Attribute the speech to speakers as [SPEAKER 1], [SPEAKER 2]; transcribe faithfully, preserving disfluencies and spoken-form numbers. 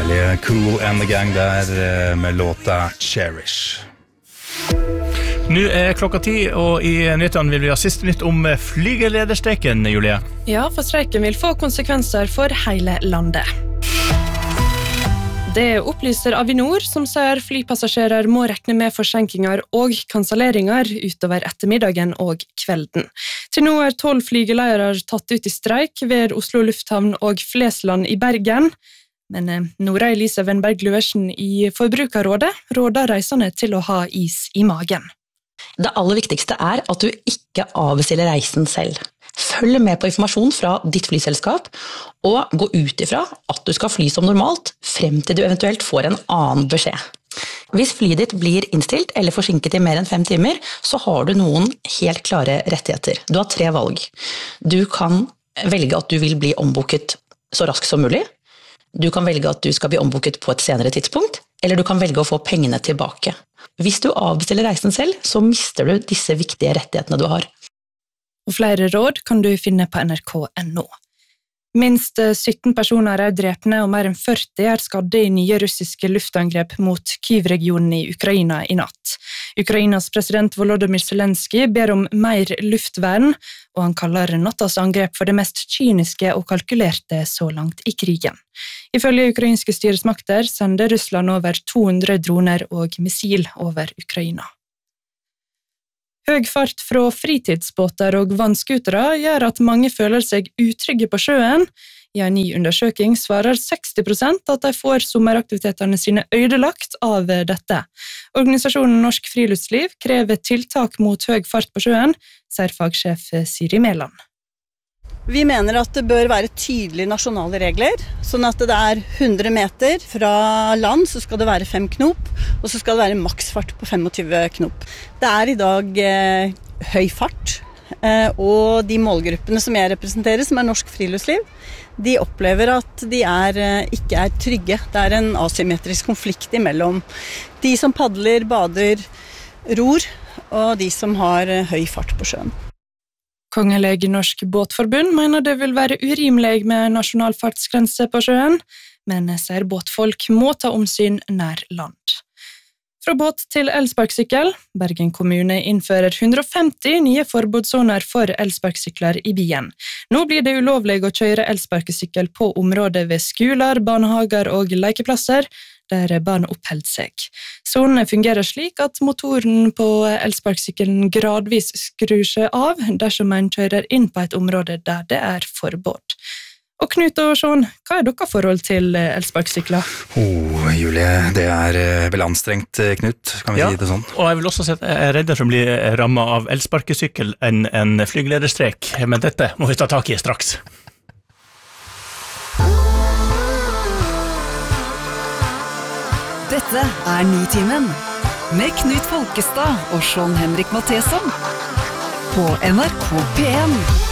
[SPEAKER 1] Herlige Cool and the Gang der med låta Cherish.
[SPEAKER 2] Nu er klokka ti, og i nyttene vil vi ha siste nytt om flygelederstreiken, Julie.
[SPEAKER 3] Ja, for streiken vil få konsekvenser for hele landet. Det opplyser Avinor, som sier flypassasjerer må rekne med forsinkinger og kanselleringer utover ettermiddagen og kvelden. Til nå er tolv flygeleiere tatt ut i streik ved Oslo Lufthavn og Flesland i Bergen. Men Nora Elise Wenberg-Løersen i Forbrukerrådet råder reisende til å ha is i magen.
[SPEAKER 4] Det aller viktigste er at du ikke avbestiller reisen selv. Følg med på informasjon fra ditt flyselskap, og gå ut ifra at du skal fly som normalt, frem til du eventuelt får en annen beskjed. Hvis flyet ditt blir innstilt eller forsinket i mer enn fem timer, så har du noen helt klare rettigheter. Du har tre valg. Du kan velge at du vil bli ombooket så raskt som mulig. Du kan velge at du skal bli ombooket på et senere tidspunkt, eller du kan velge å få pengene tilbake. Hvis du avbestiller reisen selv, så mister du disse viktige rettighetene du har.
[SPEAKER 3] Og flere råd kan du finne på N R K punktum N O. Minst sytten personer er drepne og mer enn førti er skadde i nye russiske luftangrep mot Kyiv-regionen i Ukraina i natt. Ukrainas president Volodymyr Zelensky ber om mer luftvern, og han kaller nattas angrep for det mest kyniske og kalkulerte så langt i krigen. Ifølge ukrainske styresmakter sender Russland over to hundre droner og missil over Ukraina. Høg fart fra fritidsbåter og vannskutere gjør at mange føler seg utrygge på sjøen. I en ny undersøking svarer seksti prosent at de får sommeraktivitetene sine ødelagt av dette. Organisasjonen Norsk Friluftsliv krever tiltak mot høg fart på sjøen, sier fagsjef Siri Mæland.
[SPEAKER 5] Vi mener at det bør være tydelige nasjonale regler, sånn at det er hundre meter fra land, så skal det være fem knop, og så skal det være maksfart på tjuefem knop. Det er i dag eh, høy fart, eh, og de målgruppene som jeg representerer, som er Norsk Friluftsliv, de opplever at de er, eh, ikke er trygge. Det er en asymmetrisk konflikt imellom de som padler, bader, ror, og de som har eh, høy fart på sjøen.
[SPEAKER 3] Kongelig Norsk Båtforbund mener det vil være urimelig med nasjonal fartsgrense på sjøen, men sier båtfolk må ta omsyn nær land. Fra båt til elsparkesykkel, Bergen kommune innfører hundre og femti nye forbudssoner for elsparkesykler i byen. Nå blir det ulovlig å kjøre elsparkesykkel på området ved skoler, barnehager og lekeplasser, der barn oppholder seg. Sonene fungerer slik at motoren på elsparkesykkelen gradvis skrur seg av dersom man kjører inn på et område der det er forbud. Og Knut og Sean, hva er deres forhold til elsparkesykler?
[SPEAKER 1] Oh, Julie, det er vel anstrengt, Knut, kan vi
[SPEAKER 2] ja,
[SPEAKER 1] si det sånn?
[SPEAKER 2] Og jeg vil også si at jeg er reddere som blir rammet av elsparkesykkel enn en flygelederstreik, men dette må vi ta tak i straks.
[SPEAKER 6] Dette er Nitimen, med Knut Folkestad og Sean Henrik Matheson, på N R K P en.